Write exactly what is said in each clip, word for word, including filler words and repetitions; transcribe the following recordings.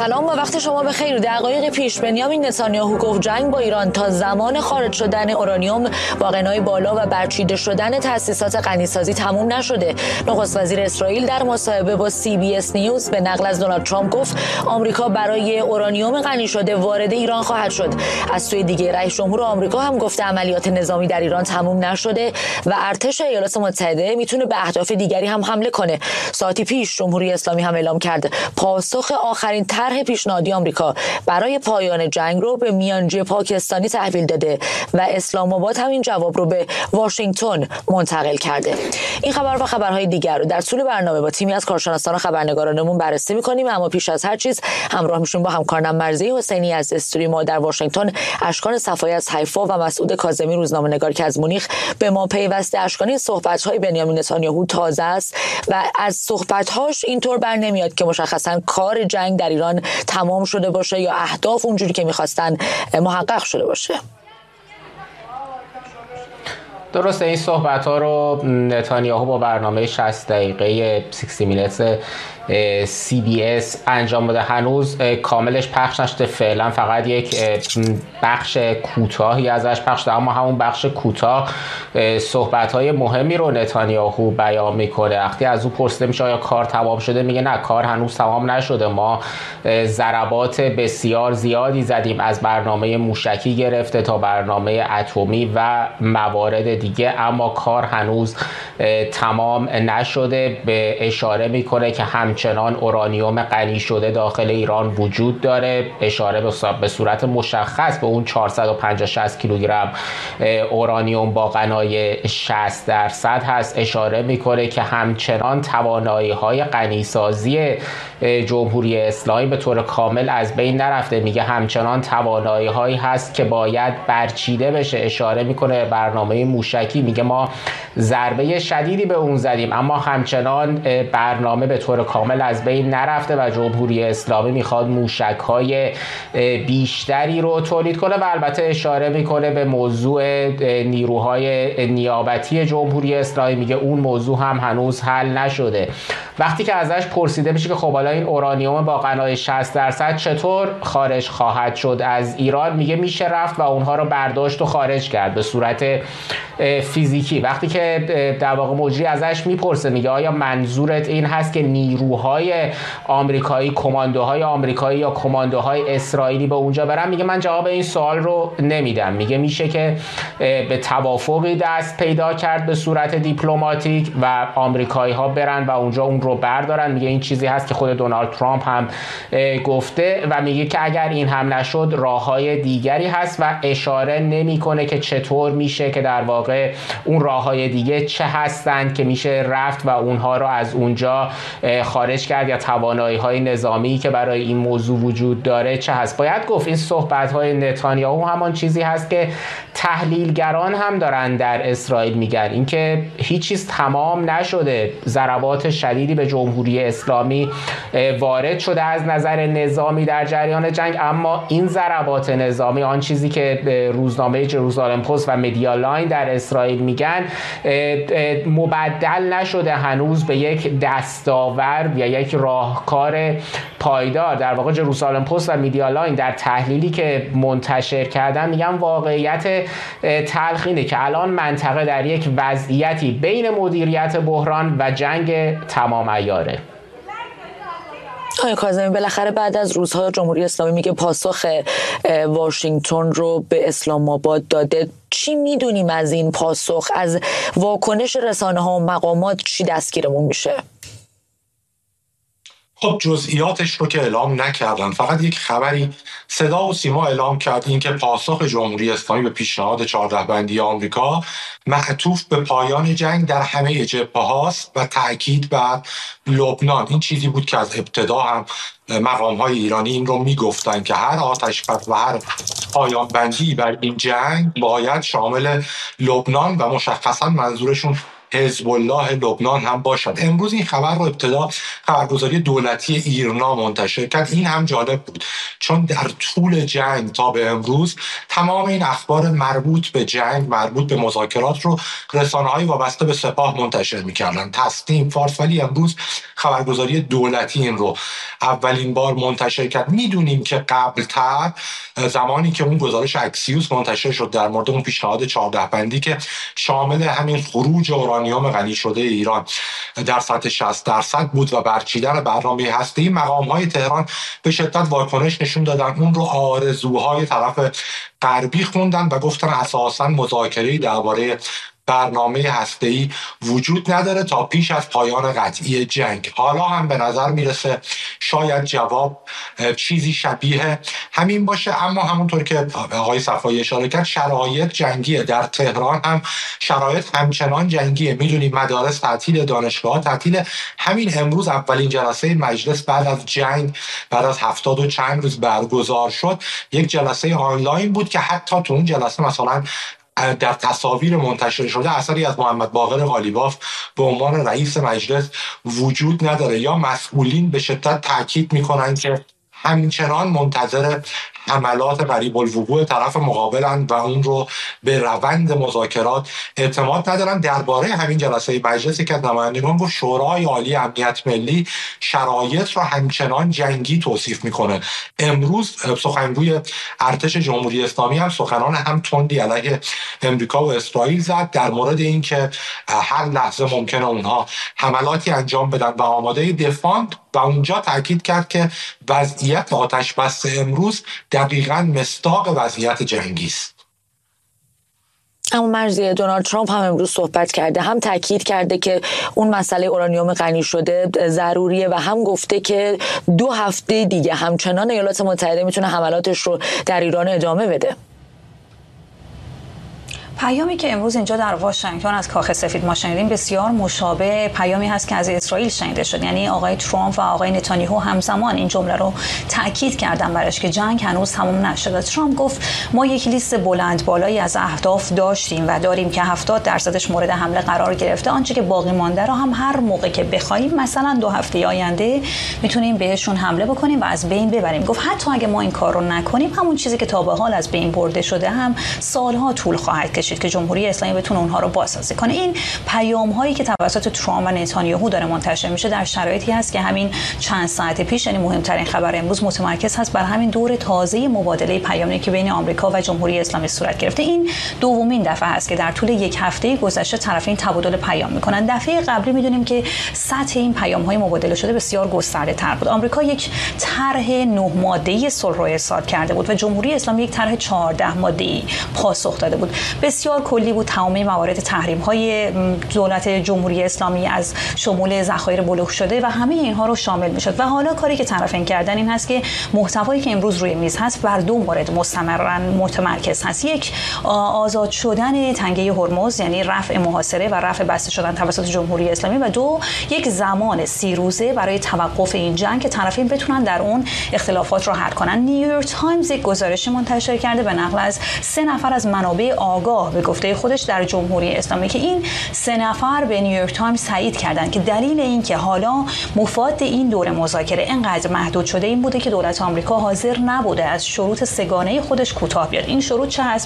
سلام و وقت شما بخیر. دقایق پیش بنیامین نتانیاهو گفت جنگ با ایران تا زمان خارج شدن اورانیوم با غنای بالا و برچیده شدن تأسیسات غنیسازی تموم نشده. نخست وزیر اسرائیل در مصاحبه با سی بی اس نیوز به نقل از دونالد ترامپ گفت آمریکا برای اورانیوم غنی شده وارد ایران خواهد شد. از سوی دیگه رئیس جمهور آمریکا هم گفته عملیات نظامی در ایران تموم نشده و ارتش ایالات متحده میتونه به اهداف دیگری هم حمله کنه. ساعتی پیش جمهوری اسلامی هم اعلام کرد پاسخ آخرین طرح پیشنهادی آمریکا برای پایان جنگ رو به میانجی پاکستانی تحویل داده و اسلام آباد هم این جواب رو به واشنگتن منتقل کرده. این خبر و خبرهای دیگر رو در طول برنامه با تیمی از کارشناسان و خبرنگارانمون بررسی می‌کنیم، اما پیش از هر چیز همراه میشیم با همکارم مرضی حسینی از استودیوی ما در واشنگتن، اشکان صفایی از حیفا و مسعود کاظمی روزنامه‌نگار که از مونیخ به ما پیوسته. اشکانی، صحبت‌های بنیامین نتانیاهو تازه است و از صحبت‌هاش اینطور بر نمیاد که مشخصاً کار جنگ در ایران تمام شده باشه یا اهداف اونجوری که می‌خواستن محقق شده باشه. درسته، این صحبت ها رو نتانیاهو با برنامه شصت دقیقه شصت مینتس سی بی اس انجام بده. هنوز کاملش پخش نشده، فعلا فقط یک بخش کوتاهی ازش پخش شده، اما همون بخش کوتاه صحبت های مهمی رو نتانیاهو بیان میکنه. وقتی از او پرسیده میشه آیا کار تمام شده، میگه نه، کار هنوز تمام نشده. ما ضربات بسیار زیادی زدیم، از برنامه موشکی گرفته تا برنامه اتمی و موارد دیگه، اما کار هنوز تمام نشده. به اشاره میکنه که همچنان اورانیوم غنی شده داخل ایران وجود داره، اشاره به صورت مشخص به اون چهارصد و پنجاه شصت کیلوگرم اورانیوم با غنای شصت درصد هست. اشاره میکنه که همچنان توانایی های غنی سازی جمهوری اسلامی به طور کامل از بین نرفته. میگه همچنان توانایی هایی هست که باید برچیده بشه. اشاره میکنه برنامه موشکی، میگه ما ضربه شدیدی به اون زدیم اما همچنان برنامه به طور کامل از بین نرفته و جمهوری اسلامی میخواد موشک‌های بیشتری رو تولید کنه. و البته اشاره میکنه به موضوع نیروهای نیابتی جمهوری اسلامی، میگه اون موضوع هم هنوز حل نشده. وقتی که ازش پرسیده میشه که خب حالا این اورانیوم با غنای شصت درصد چطور خارج خواهد شد از ایران، میگه میشه رفت و اونها رو برداشت و خارج کرد به صورت فیزیکی. وقتی که در واقع مجری ازش میپرسه، میگه آیا منظورت این هست که نیروهای آمریکایی، کماندوهای آمریکایی یا کماندوهای اسرائیلی به اونجا برن؟ میگه من جواب این سوال رو نمیدم. میگه میشه که به توافقی دست پیدا کرد به صورت دیپلماتیک و آمریکایی ها برن و اونجا اون رو بردارن. میگه این چیزی هست که خود دونالد ترامپ هم گفته و میگه که اگر این هم نشد راههای دیگری هست و اشاره نمیکنه که چطور میشه که در واقع اون راههای دیگه چه هستند که میشه رفت و اونها رو از اونجا خارج کرد یا توانایی‌های نظامی که برای این موضوع وجود داره چه هست. باید گفت این صحبت‌های نتانیاهو همان چیزی هست که تحلیلگران هم دارن در اسرائیل میگن، اینکه هیچ چیز تمام نشده. ضربات شدیدی به جمهوری اسلامی وارد شده از نظر نظامی در جریان جنگ، اما این ضربات نظامی، آن چیزی که روزنامه جروزالم پست و مدیا لاین در اسرائیل میگن، مبدل نشده هنوز به یک دستاورد یا یک راهکار پایدار. در واقع جروزالم پست و مدیا لاین در تحلیلی که منتشر کردن میگن واقعیت تلخ اینه که الان منطقه در یک وضعیتی بین مدیریت بحران و جنگ تمام عیاره. آقای کاظمی، بالاخره بعد از روزهای جمهوری اسلامی میگه پاسخ واشنگتن رو به اسلام آباد داده. چی میدونیم از این پاسخ؟ از واکنش رسانه ها و مقامات چی دستگیرمون میشه؟ خب جزئیاتش رو که اعلام نکردن، فقط یک خبری صدا و سیما اعلام کرد، این که پاسخ جمهوری اسلامی به پیشنهاد چهارده بندی آمریکا معطوف به پایان جنگ در همه جبهه هاست و تأکید بر لبنان. این چیزی بود که از ابتدا هم مقام‌های ایرانی این رو میگفتن که هر آتش‌بس و هر پایان بندی بر این جنگ باید شامل لبنان و مشخصا منظورشون حزب الله لبنان هم باشد. امروز این خبر رو ابتدا خبرگزاری دولتی ایرنا منتشر کرد. این هم جالب بود چون در طول جنگ تا به امروز تمام این اخبار مربوط به جنگ، مربوط به مذاکرات رو رسانه‌های وابسته به سپاه منتشر می‌کردن، تصنیم، فارس، ولی امروز خبرگزاری دولتی این رو اولین بار منتشر کرد. میدونیم که قبل‌تر زمانی که اون گزارش اکسیوس منتشر شد در مورد اون پیشنهاد چهارده بندی که شامل همین خروج اورانیوم غنی شده ایران در سطح شصت درصد بود و برچیدن برنامه هسته‌ای، مقام‌های تهران به شدت واکنش نشون دادن، اون رو آرزوهای طرف غربی خوندن و گفتن اساساً مذاکره‌ای درباره برنامه هسته‌ای وجود نداره تا پیش از پایان قطعی جنگ. حالا هم به نظر میرسه شاید جواب چیزی شبیه همین باشه، اما همونطور که آقای صفایی اشاره کرد شرایط جنگیه. در تهران هم شرایط همچنان جنگیه. میدونیم مدارس تعطیل، دانشگاه تعطیل. همین امروز اولین جلسه مجلس بعد از جنگ، بعد از هفتاد و چند روز برگزار شد، یک جلسه آنلاین بود که حتی تو اون جلسه مثلا در تصاویر منتشر شده اثری از محمد باقر قالیباف به عنوان رئیس مجلس وجود نداره. یا مسئولین به شدت تاکید میکنن که همچنان منتظر حملات قریب الوقوع طرف مقابلن و اون رو به روند مذاکرات اعتماد ندارن. درباره همین جلسه مجلسی که نمایندگان گفت شورای عالی امنیت ملی شرایط رو همچنان جنگی توصیف میکنه. امروز سخنگوی ارتش جمهوری اسلامی هم سخنان هم تندی علیه امریکا و اسرائیل زد در مورد اینکه هر لحظه ممکنه اونها حملاتی انجام بدن و آماده دفاع، و اونجا تاکید کرد که وضعیت آتش بس امروز دقیقاً مصداق وضعیت جنگی است. اما مرزی دونالد ترامپ هم امروز صحبت کرده، هم تاکید کرده که اون مسئله اورانیوم غنی شده ضروریه و هم گفته که دو هفته دیگه همچنان ایالات متحده میتونه حملاتش رو در ایران ادامه بده. پیامی که امروز اینجا در واشنگتن از کاخ سفید ما شنیدیم بسیار مشابه پیامی هست که از اسرائیل شنیده شد. یعنی آقای ترامپ و آقای نتانیاهو همزمان این جمله رو تاکید کردن برش که جنگ هنوز تمام نشده. ترامپ گفت ما یک لیست بلند بالایی از اهداف داشتیم و داریم که هفتاد درصدش مورد حمله قرار گرفته. آنچه که باقی مانده رو هم هر موقع که بخوایم، مثلا دو هفته آینده، میتونیم بهشون حمله بکنیم و از بین ببریم. گفت حتی اگه ما این کار رو نکنیم، همون چیزی که تا به حال از بین برده شده هم سالها طول خواهد کشید که جمهوری اسلامی بتونه اونها رو بازسازی کنه. این پیام هایی که توسط ترامپ و نتانیاهو داره منتشر میشه در شرایطی هست که همین چند ساعت پیش، یعنی مهمترین خبر امروز، متمرکز هست بر همین دور تازه مبادله پیامی که بین آمریکا و جمهوری اسلامی صورت گرفته. این دومین دفعه است که در طول یک هفته گذشته طرفین تبادل پیام میکنن. دفعه قبلی میدونیم که سطح این پیام های مبادله شده بسیار گسترده تر بود. آمریکا یک طرح نه ماده‌ای صلح رو ارسال کرده بود و جمهوری اسلامی یک طرح چهارده ماده‌ای پاسخ داده بود. بسیار کلی بود. تمامی موارد تحریم های دولت جمهوری اسلامی از شمول ذخایر بلوک شده و همه اینها رو شامل میشد. و حالا کاری که طرفین کردن این هست که محتوایی که امروز روی میز هست بر دو مورد مستمرا متمرکز هست. یک، آزاد شدن تنگه هرمز، یعنی رفع محاصره و رفع بسته شدن توسط جمهوری اسلامی، و دو، یک زمان سی روزه برای توقف این جنگ که طرفین بتونن در اون اختلافات رو حل کنن. نیویورک تایمز یک گزارشی منتشر کرده به نقل از سه نفر از منابع آگاه به گفته خودش در جمهوری اسلامی که این سه نفر به نیویورک تایمز تایید کردند که دلیل این که حالا مفاد این دور مذاکره اینقدر محدود شده این بوده که دولت آمریکا حاضر نبوده از شروط سگانه خودش کوتاه بیاد. این شروط چه هست؟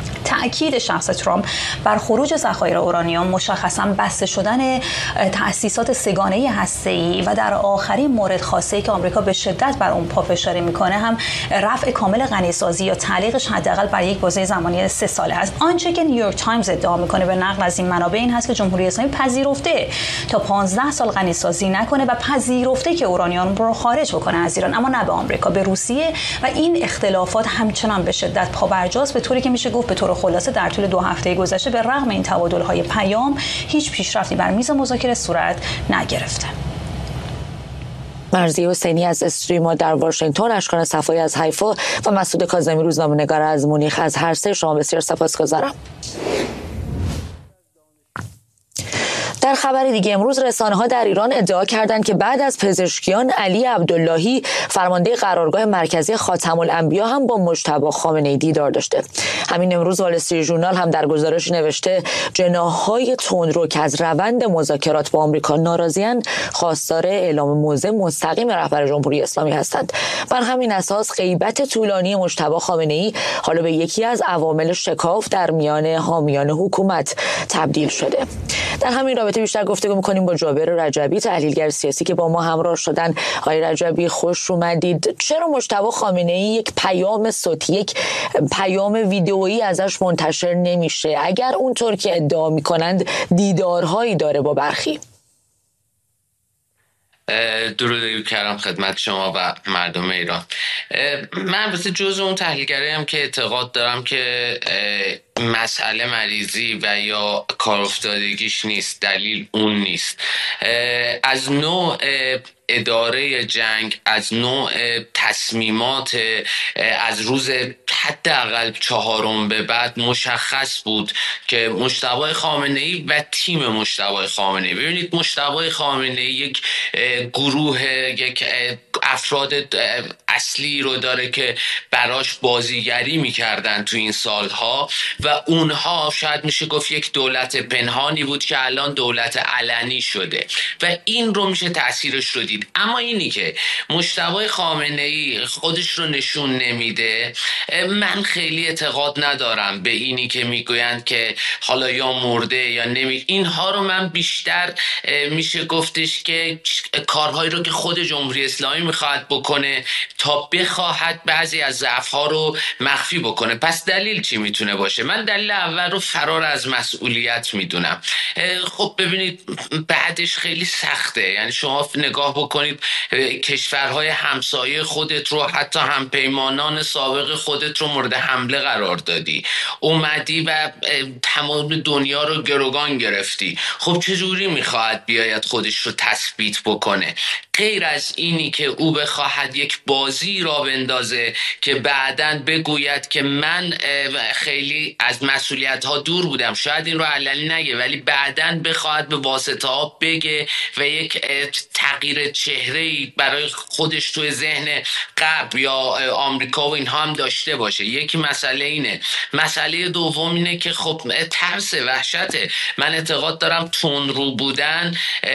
تأکید شخص ترامپ بر خروج ذخایر اورانیوم، مشخصاً بسته شدن تأسیسات سه‌گانه هسته‌ای و در آخرین مورد خاصه‌ای که آمریکا به شدت بر اون پافشاری میکنه هم رفع کامل غنیسازی یا تعلیقش حداقل بر یک بازه زمانی سه ساله است. آنچه که نیویورک تایمز ادعا میکنه به نقل از این منابع این هست که جمهوری اسلامی پذیرفته تا پانزده سال غنیسازی نکنه و پذیرفته که اورانیوم رو خارج بکنه از ایران، اما نه به آمریکا، به روسیه. و این اختلافات همچنان به شدت پابرجاست، به طوری که میشه گفت به طور خلاصه در طول دو هفته گذشته به رغم این تبادل‌های پیام هیچ پیشرفتی بر میز مذاکره صورت نگرفته. مرضیه حسینی از استریما در واشنگتن، اشکان صفایی از حیفا و مسعود کاظمی روزنامه‌نگار از مونیخ، از هر سه شما بسیار سپاسگزارم. در خبری دیگه امروز رسانه‌ها در ایران ادعا کردند که بعد از پزشکیان علی عبداللهی فرمانده قرارگاه مرکزی خاتم الانبیا هم با مجتبی خامنه‌ای دیدار داشته. همین امروز وال استریت ژورنال هم در گزارش نوشته جناح‌های تندرو که از روند مذاکرات با آمریکا ناراضی‌اند خواستار اعلام موضع مستقیم رهبر جمهوری اسلامی هستند. بر همین اساس غیبت طولانی مجتبی خامنه‌ای حالا به یکی از عوامل شکاف در میان حامیان حکومت تبدیل شده. در همین رابطه بیشتر گفتگو می‌کنیم با جابر رجبی، تحلیلگر سیاسی که با ما همراه شدن. آقای رجبی خوش اومدید. چرا مجتبی خامنه‌ای یک پیام صوتی، یک پیام ویدئویی ازش منتشر نمیشه اگر اونطور که ادعا می‌کنند دیدارهایی داره با برخی؟ درود کردم خدمت شما و مردم ایران. من البته جزء اون تحلیلگرایی که اعتقاد دارم که مسئله مریضی و یا کار افتادگیش نیست، دلیل اون نیست. از نوع اداره جنگ، از نوع تصمیمات از روز حداقل چهارم به بعد مشخص بود که مجتبی خامنه‌ای و تیم مجتبی خامنه‌ای، ببینید مجتبی خامنه‌ای یک گروه، یک افراد اصلی رو داره که براش بازیگری میکردن تو این سالها و اونها شاید میشه گفت یک دولت پنهانی بود که الان دولت علنی شده و این رو میشه تاثیرش رو دید. اما اینی که مجتبی خامنه‌ای خودش رو نشون نمیده، من خیلی اعتقاد ندارم به اینی که میگویند که حالا یا مرده یا نمی، اینها رو من بیشتر میشه گفتش که کارهایی رو که خود جمهوری اسلامی میخواد بکنه تا بخواهد بعضی از ضعف‌ها رو مخفی بکنه. پس دلیل چی میتونه باشه؟ من دلیل اول رو فرار از مسئولیت میدونم. خب ببینید بعدش خیلی سخته، یعنی شما نگاه بکنید کشورهای همسایه خودت رو، حتی همپیمانان سابق خودت رو مورد حمله قرار دادی، اومدی و تمام دنیا رو گروگان گرفتی. خب چجوری میخواهد بیاید خودش رو تثبیت بکنه غیر از اینی که او بخواهد یک بازی را بندازه که بعداً بگوید که من خیلی از مسئولیت ها دور بودم؟ شاید این رو علنی نگه ولی بعداً بخواهد به واسطه ها بگه و یک تغییر چهره‌ای برای خودش توی ذهن غرب یا آمریکا و اینها هم داشته باشه. یکی مسئله اینه. مسئله دوم اینه که خب ترس، وحشته. من اعتقاد دارم تندرو بودن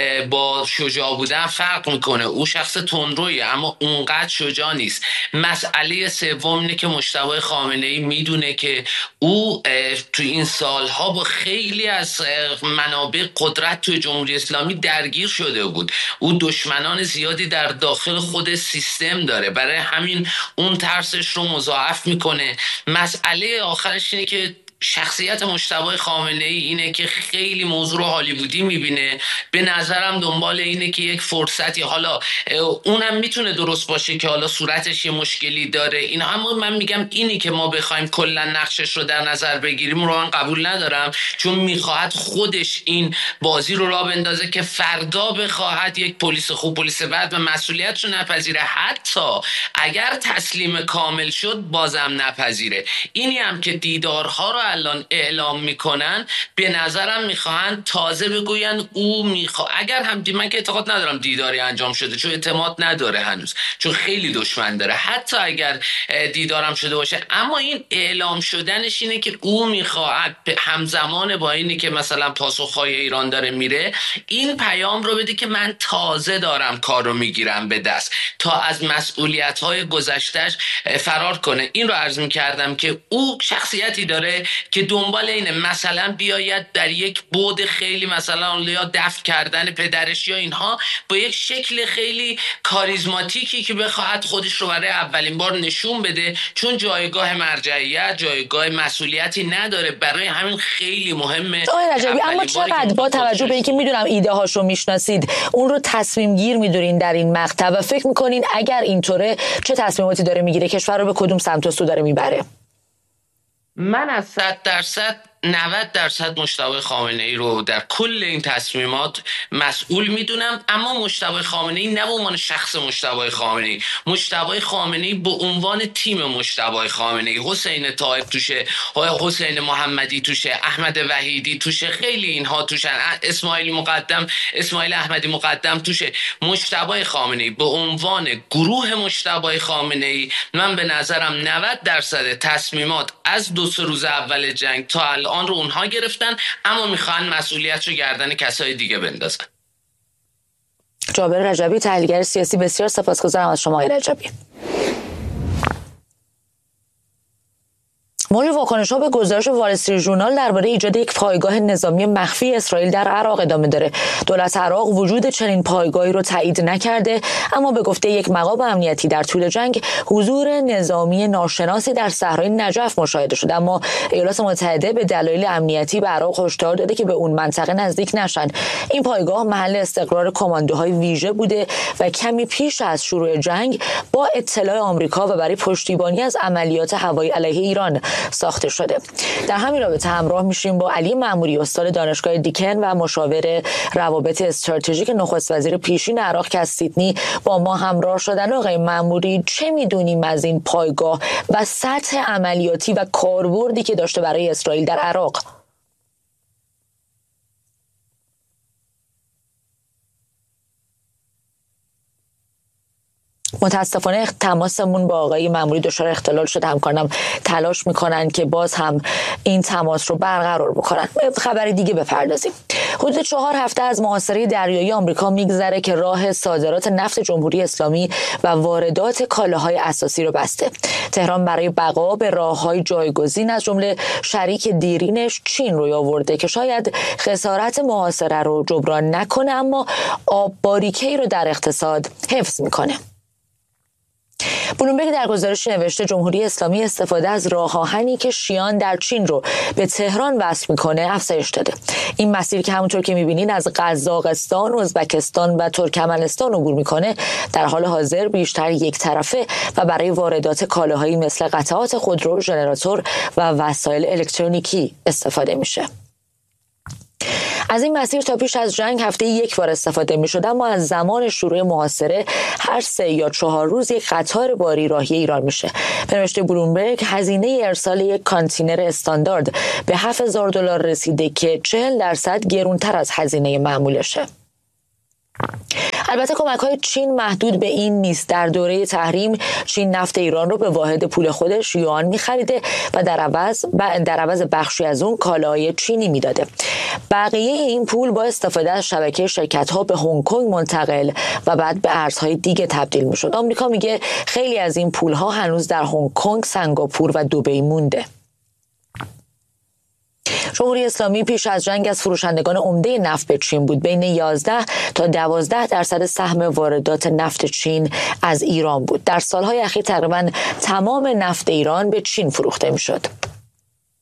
با شجاع بودن فرق میکنه. او شخص تندرویه اما اونقدر شجاع نیست. مسئله سوم اینه که مجتبی خامنه‌ای میدونه که او توی این سالها با خیلی از منابع قدرت توی جمهوری اسلامی درگیر شده بود. او دشمنان زیادی در داخل خود سیستم داره، برای همین اون ترسش رو مضاعف میکنه. مسئله آخرش اینه که شخصیت مجتبی خامنه‌ای اینه که خیلی موضوع رو هالیوودی میبینه. به نظرم دنبال اینه که یک فرصتی، حالا اونم میتونه درست باشه که حالا صورتش یه مشکلی داره این، اما من میگم اینی که ما بخوایم کلا نقشش رو در نظر بگیریم رو من قبول ندارم، چون میخواهد خودش این بازی رو راه بندازه که فردا بخواهد یک پلیس خوب پلیس بد و مسئولیتش رو نپذیره. حتی اگر تسلیم کامل شد بازم نپذیره. اینی هم که دیدارها رو الان اعلام میکنن به نظرم میخواهند تازه بگوین او میخواد، اگر هم دی... من که اعتقاد ندارم دیداری انجام شده چون اعتماد نداره هنوز، چون خیلی دشمن داره، حتی اگر دیدارم شده باشه، اما این اعلام شدنش اینه که او میخواد همزمان با اینی که مثلا پاسخهای ایران داره میره این پیام رو بده که من تازه دارم کار رو میگیرم به دست تا از مسئولیت‌های گذشتهش فرار کنه. این رو عرض میکردم که او شخصیتی داره که دنبال اینه مثلا بیاید در یک بعد خیلی مثلا یا دفن کردن پدرش یا اینها با یک شکل خیلی کاریزماتیکی که بخواهد خودش رو برای اولین بار نشون بده، چون جایگاه مرجعیت، جایگاه مسئولیتی نداره. برای همین خیلی مهمه. آقای رجبی اما چقدر با توجه به اینکه میدونم ایده هاشو میشناسید اون رو تصمیم گیر میدونین در این مقطع و فکر میکنین اگر اینطوره چه تصمیماتی داره میگیره، کشور رو به کدوم سمت و سو داره میبره؟ من از صد درصد نود درصد مجتبی خامنه‌ای رو در کل این تصمیمات مسئول میدونم، اما مجتبی خامنه‌ای نه به عنوان شخص مجتبی خامنه‌ای، مجتبی خامنه‌ای به عنوان تیم مجتبی خامنه‌ای، حسین طایب توشه، حسین محمدی توشه، احمد وحیدی توشه، خیلی اینها توشن، اسماعیل مقدم اسماعیل احمدی مقدم توشه. مجتبی خامنه‌ای به عنوان گروه مجتبی خامنه‌ای، من به نظرم نود درصد تصمیمات از دو سه روز اول جنگ تا الان رو اونها گرفتن، اما میخوان مسئولیت رو گردن کسای دیگه بندازن. جابر رجبی، تحلیلگر سیاسی، بسیار سپاسگزارم از شما آقای رجبی. موج واکنش‌ها به گزارش وال استریت ژورنال درباره ایجاد یک پایگاه نظامی مخفی اسرائیل در عراق ادامه داره. دولت عراق وجود چنین پایگاهی رو تایید نکرده، اما به گفته یک مقام امنیتی در طول جنگ حضور نظامی ناشناسی در صحرای نجف مشاهده شده، اما ایالات متحده به دلایل امنیتی به عراق هشدار داده که به اون منطقه نزدیک نشن. این پایگاه محل استقرار کماندوهای ویژه بوده و کمی پیش از شروع جنگ با اطلاع آمریکا و برای پشتیبانی از عملیات هوایی علیه ایران ساخته شده. در همین رابطه همراه میشیم با علی مأموری، استاد دانشگاه دیکن و مشاور روابط استراتژیک نخست وزیر پیشین عراق که از سیدنی با ما همراه شدن. آقای مأموری، چه میدونیم از این پایگاه و سطح عملیاتی و کاربردی که داشته برای اسرائیل در عراق؟ متاسفانه تماسمون با آقای مأموری دچار اختلال شده. همکارانم تلاش میکنن که باز هم این تماس رو برقرار بکنن. خبر دیگه بپردازیم. حدود چهار هفته از محاصره دریایی آمریکا میگذره که راه صادرات نفت جمهوری اسلامی و واردات کالاهای اساسی رو بسته. تهران برای بقا به راههای جایگزین از جمله شریک دیرینش چین روی آورده که شاید خسارت محاصره رو جبران نکنه، اما آب باریکه‌ای رو در اقتصاد حفظ میکنه. بلومبرگ در گزارش نوشته جمهوری اسلامی استفاده از راه آهنی که شیان در چین رو به تهران وصل میکنه افزایش داده. این مسیر که همونطور که میبینین از قزاقستان، ازبکستان و ترکمنستان عبور میکنه در حال حاضر بیشتر یک طرفه و برای واردات کالاهایی مثل قطعات خودرو، ژنراتور و وسایل الکترونیکی استفاده میشه. از این مسیر تا پیش از جنگ هفته یک بار استفاده می شد، اما از زمان شروع محاصره هر سه یا چهار روز یک قطار باری راهی ایران میشه. به نوشته بلومبرگ هزینه ارسال یک کانتینر استاندارد به هفت هزار دلار رسیده که چهل درصد گرونتر از هزینه معمولشه. البته کمک‌های چین محدود به این نیست. در دوره تحریم چین نفت ایران رو به واحد پول خودش یوان می‌خریده و در عوض در عوض بخشی از اون کالاهای چینی میداده. بقیه این پول با استفاده از شبکه شرکت‌ها به هنگ کنگ منتقل و بعد به ارزهای دیگه تبدیل می‌شد. آمریکا میگه خیلی از این پول‌ها هنوز در هنگ کنگ، سنگاپور و دبی مونده. جمهوری اسلامی پیش از جنگ از فروشندگان عمده نفت به چین بود. بین یازده تا دوازده درصد سهم واردات نفت چین از ایران بود. در سالهای اخیر تقریباً تمام نفت ایران به چین فروخته می‌شد.